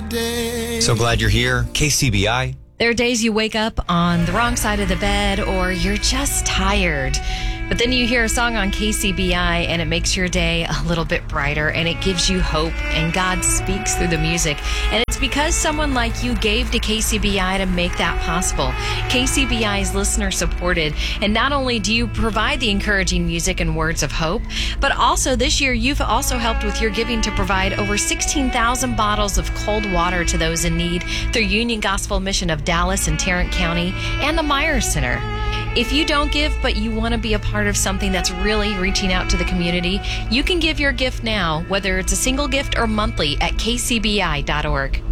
day. So glad you're here. KCBI. There are days you wake up on the wrong side of the bed or you're just tired. But then you hear a song on KCBI and it makes your day a little bit brighter and it gives you hope and God speaks through the music. And it's because someone like you gave to KCBI to make that possible. KCBI is listener supported. And not only do you provide the encouraging music and words of hope, but also this year you've also helped with your giving to provide over 16,000 bottles of cold water to those in need through Union Gospel Mission of Dallas and Tarrant County and the Myers Center. If you don't give, but you want to be a part of something that's really reaching out to the community, you can give your gift now, whether it's a single gift or monthly, at kcbi.org.